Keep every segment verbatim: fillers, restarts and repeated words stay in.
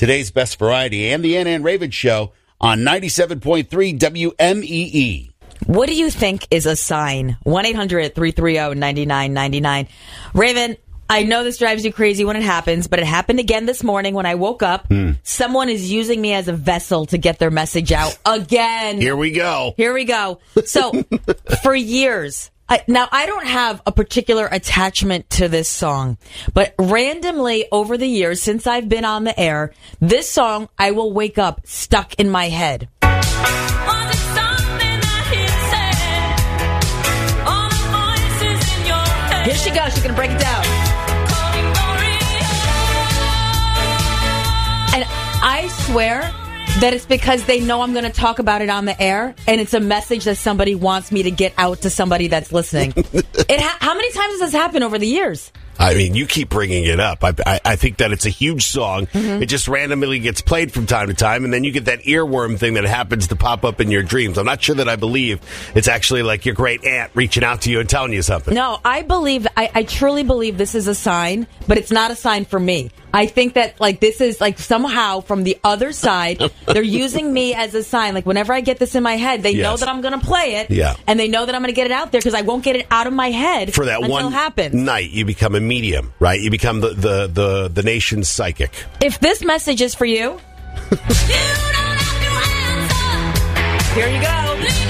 today's best variety, and the Ann and Raven Show on ninety-seven point three W M E E. What do you think is a sign? one eight hundred three three zero nine nine nine nine. Raven, I know this drives you crazy when it happens, but it happened again this morning when I woke up. Mm. Someone is using me as a vessel to get their message out again. Here we go. Here we go. So, for years, I, now I don't have a particular attachment to this song, but randomly over the years, since I've been on the air, this song, I will wake up stuck in my head. Here she goes. She's going to break it down. And I swear that it's because they know I'm going to talk about it on the air, and it's a message that somebody wants me to get out to somebody that's listening. It ha- how many times has this happened over the years? I mean, you keep bringing it up. I, I, I think that it's a huge song. Mm-hmm. It just randomly gets played from time to time, and then you get that earworm thing that happens to pop up in your dreams. I'm not sure that I believe it's actually like your great aunt reaching out to you and telling you something. No, I believe, I, I truly believe this is a sign, but it's not a sign for me. I think that, like, this is, like, somehow from the other side, they're using me as a sign. Like, whenever I get this in my head, they yes. know that I'm going to play it, yeah. and they know that I'm going to get it out there because I won't get it out of my head for that until one it happens. Night. You become a medium, right? You become the, the, the, the nation's psychic. If this message is for you, here you go.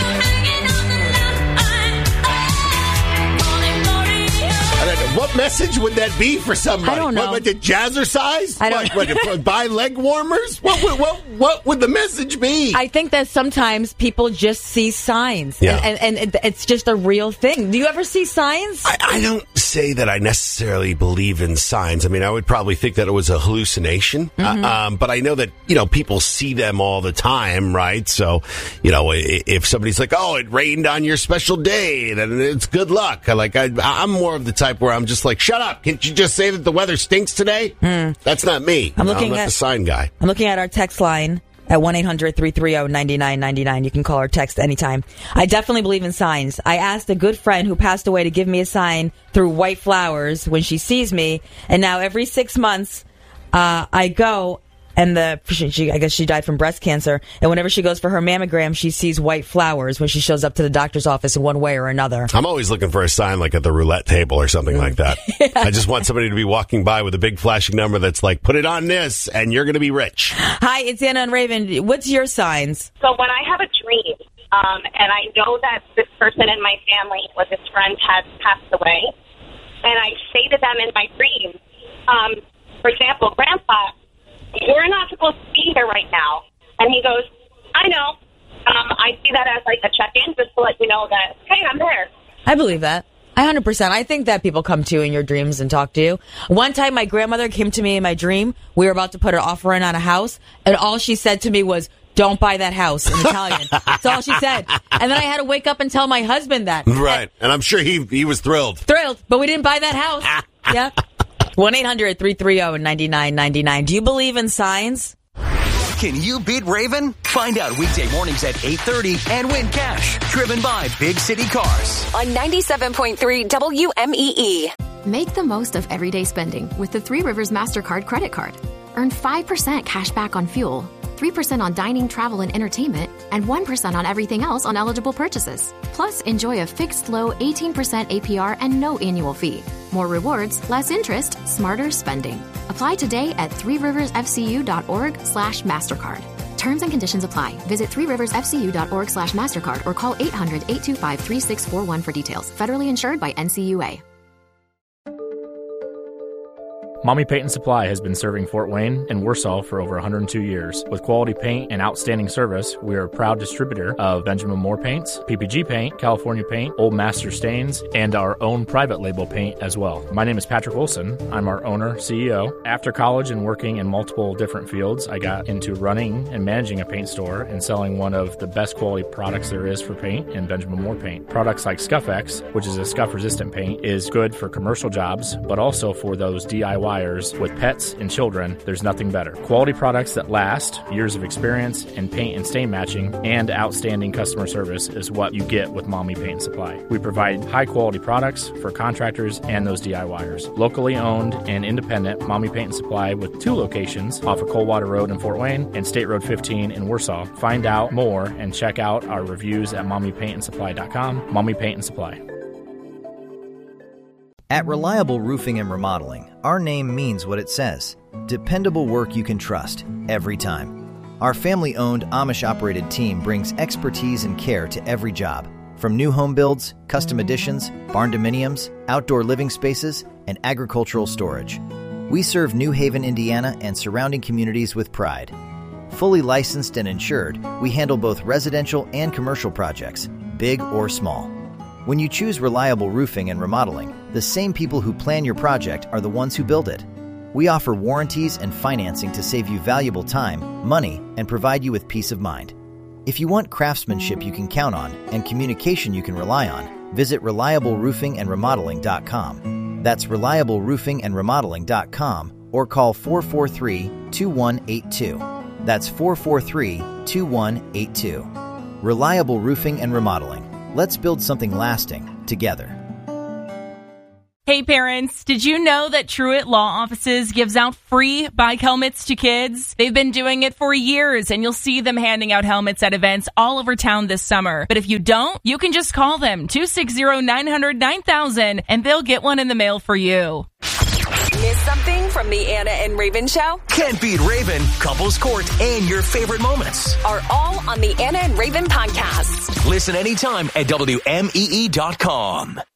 What message would that be for somebody? I don't know. What, what the jazzercise? I don't what, what, buy leg warmers? What, what, what, what would the message be? I think that sometimes people just see signs, yeah. and, and, and it's just a real thing. Do you ever see signs? I, I don't say that I necessarily believe in signs. I mean, I would probably think that it was a hallucination, mm-hmm. uh, um, but I know that, you know, people see them all the time, right? So, you know, if somebody's like, oh, it rained on your special day, then it's good luck. I, like, I, I'm more of the type where I'm just like, shut up. Can't you just say that the weather stinks today? Mm. That's not me. I'm looking I'm not at the sign guy. I'm looking at our text line at one eight hundred three three zero nine nine nine nine. You can call or text anytime. I definitely believe in signs. I asked a good friend who passed away to give me a sign through white flowers when she sees me, and now every six months uh, I go, and the she, she, I guess she died from breast cancer, and whenever she goes for her mammogram, she sees white flowers when she shows up to the doctor's office in one way or another. I'm always looking for a sign like at the roulette table or something mm. like that. yeah. I just want somebody to be walking by with a big flashing number that's like, put it on this, and you're going to be rich. Hi, it's Anna and Raven. What's your signs? So when I have a dream, um, and I know that this person in my family or this friend has passed away, and I say to them in my dream, um, for example, Grandpa, you're not supposed to be here right now. And he goes, I know. Um, I see that as like a check-in just to let you know that, hey, I'm there. I believe that. one hundred percent. I think that people come to you in your dreams and talk to you. One time my grandmother came to me in my dream. We were about to put an offer in on a house, and all she said to me was, don't buy that house in Italian. That's all she said. And then I had to wake up and tell my husband that. Right. And I'm sure he he was thrilled. Thrilled. But we didn't buy that house. Yeah. one eight hundred three three zero nine nine nine nine. Do you believe in signs? Can you beat Raven? Find out weekday mornings at eight thirty and win cash driven by Big City Cars. On ninety-seven point three W M E E. Make the most of everyday spending with the Three Rivers MasterCard credit card. Earn five percent cash back on fuel, three percent on dining, travel, and entertainment, and one percent on everything else on eligible purchases. Plus, enjoy a fixed low eighteen percent A P R and no annual fee. More rewards, less interest, smarter spending. Apply today at three rivers f c u dot org slash MasterCard. Terms and conditions apply. Visit three rivers f c u dot org slash MasterCard or call eight hundred eight two five three six four one for details. Federally insured by N C U A. Mommy Paint and Supply has been serving Fort Wayne and Warsaw for over one hundred two years. With quality paint and outstanding service, we are a proud distributor of Benjamin Moore paints, P P G paint, California paint, Old Master stains, and our own private label paint as well. My name is Patrick Wilson. I'm our owner, C E O. After college and working in multiple different fields, I got into running and managing a paint store and selling one of the best quality products there is for paint in Benjamin Moore paint. Products like Scuff X, which is a scuff-resistant paint, is good for commercial jobs, but also for those D I Y suppliers with pets and children, there's nothing better. Quality products that last, years of experience in paint and stain matching, and outstanding customer service is what you get with Mommy Paint and Supply. We provide high-quality products for contractors and those DIYers. Locally owned and independent, Mommy Paint and Supply with two locations off of Coldwater Road in Fort Wayne and State Road fifteen in Warsaw. Find out more and check out our reviews at mommy paint and supply dot com. Mommy Paint and Supply. At Reliable Roofing and Remodeling, our name means what it says. Dependable work you can trust, every time. Our family-owned, Amish-operated team brings expertise and care to every job. From new home builds, custom additions, barn dominiums, outdoor living spaces, and agricultural storage. We serve New Haven, Indiana, and surrounding communities with pride. Fully licensed and insured, we handle both residential and commercial projects, big or small. When you choose Reliable Roofing and Remodeling, the same people who plan your project are the ones who build it. We offer warranties and financing to save you valuable time, money, and provide you with peace of mind. If you want craftsmanship you can count on and communication you can rely on, visit reliable roofing and remodeling dot com. That's reliable roofing and remodeling dot com or call four four three, two one eight two. That's four four three, two one eight two. Reliable Roofing and Remodeling. Let's build something lasting together. Hey parents, did you know that Truett Law Offices gives out free bike helmets to kids? They've been doing it for years, and you'll see them handing out helmets at events all over town this summer. But if you don't, you can just call them, two six zero, nine hundred, nine thousand, and they'll get one in the mail for you. Miss something from the Anna and Raven Show? Can't Beat Raven, Couples Court, and your favorite moments Are all on the Anna and Raven podcast. Listen anytime at W M E E dot com.